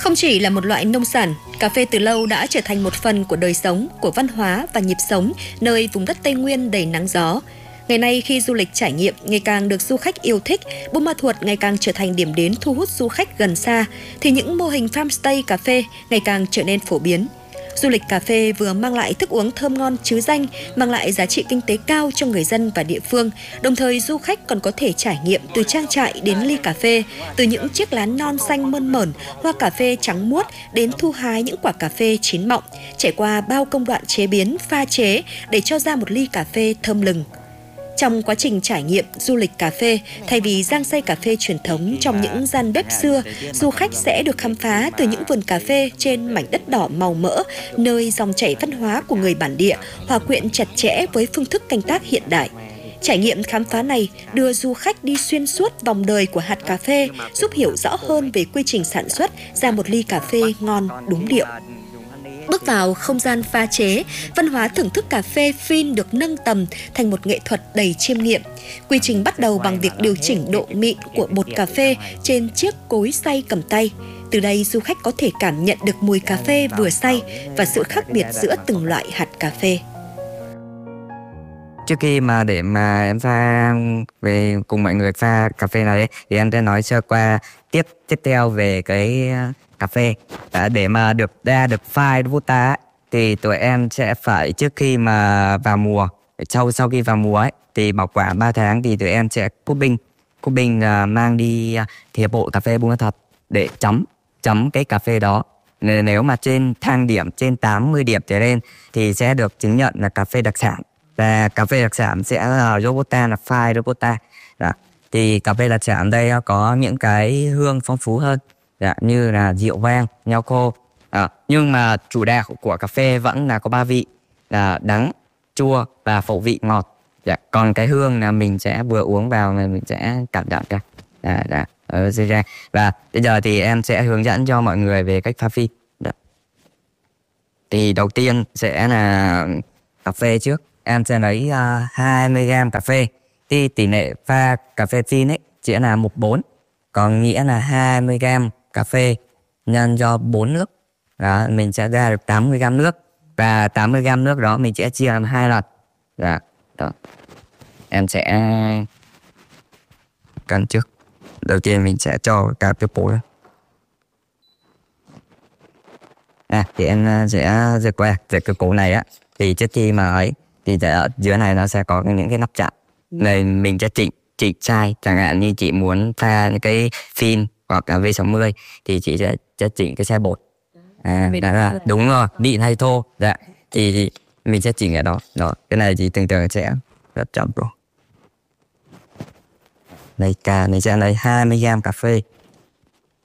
Không chỉ là một loại nông sản, cà phê từ lâu đã trở thành một phần của đời sống, của văn hóa và nhịp sống nơi vùng đất Tây Nguyên đầy nắng gió. Ngày nay khi du lịch trải nghiệm ngày càng được du khách yêu thích, Buôn Ma Thuột ngày càng trở thành điểm đến thu hút du khách gần xa, thì những mô hình farmstay cà phê ngày càng trở nên phổ biến. Du lịch cà phê vừa mang lại thức uống thơm ngon trứ danh, mang lại giá trị kinh tế cao cho người dân và địa phương. Đồng thời du khách còn có thể trải nghiệm từ trang trại đến ly cà phê, từ những chiếc lá non xanh mơn mởn, hoa cà phê trắng muốt đến thu hái những quả cà phê chín mọng, trải qua bao công đoạn chế biến, pha chế để cho ra một ly cà phê thơm lừng. Trong quá trình trải nghiệm du lịch cà phê, thay vì rang xay cà phê truyền thống trong những gian bếp xưa, du khách sẽ được khám phá từ những vườn cà phê trên mảnh đất đỏ màu mỡ, nơi dòng chảy văn hóa của người bản địa hòa quyện chặt chẽ với phương thức canh tác hiện đại. Trải nghiệm khám phá này đưa du khách đi xuyên suốt vòng đời của hạt cà phê, giúp hiểu rõ hơn về quy trình sản xuất ra một ly cà phê ngon đúng điệu. Bước vào không gian pha chế, văn hóa thưởng thức cà phê phin được nâng tầm thành một nghệ thuật đầy chiêm nghiệm. Quy trình bắt đầu bằng việc điều chỉnh độ mịn của bột cà phê trên chiếc cối xay cầm tay. Từ đây du khách có thể cảm nhận được mùi cà phê vừa xay và sự khác biệt giữa từng loại hạt cà phê. Trước khi để em pha về cùng mọi người pha cà phê này thì em sẽ nói sơ qua tiếp theo về cái cà phê. Để mà được pha Robusta thì tụi em sẽ phải trước khi mà vào mùa, sau khi vào mùa thì bảo quản 3 tháng thì tụi em sẽ cupping mang đi hiệp hội cà phê Buôn Ma Thuột để chấm cái cà phê đó. Nếu mà trên thang điểm trên 80 điểm trở lên thì sẽ được chứng nhận là cà phê đặc sản. Và cà phê đặc sản sẽ là Robusta, là pha Robusta. Thì cà phê đặc sản đây có những cái hương phong phú hơn, như là rượu vang, nho khô. Nhưng mà chủ đạo của cà phê vẫn là có 3 vị là đắng, chua và phổ vị ngọt. Còn cái hương là mình sẽ vừa uống vào là mình sẽ cảm nhận ra. Và bây giờ thì em sẽ hướng dẫn cho mọi người về cách pha phin. Thì đầu tiên sẽ là cà phê trước. Em sẽ lấy 20g cà phê. Thì tỷ lệ pha cà phê phin sẽ là 1:4. Còn nghĩa là 20g cà phê nhân cho 4 nước. Đó, mình sẽ ra được 80g nước. Và 80g nước đó mình sẽ chia làm 2 lần. Đó. Em sẽ cân trước. Đầu tiên mình sẽ cho cà phê phối. Thì em sẽ rửa qua cái củ này thì trước khi mà ấy thì ở dưới này nó sẽ có những cái nắp chặn. Nên mình sẽ chỉnh size. Chẳng hạn như chị muốn pha những cái phin hoặc là V60 thì chị sẽ chỉnh cái size bột. Đúng rồi, mịn hay thô. Thì mình sẽ chỉnh ở đó. Cái này thì thường sẽ rất chậm rồi. Đây mình sẽ lấy 20g cà phê.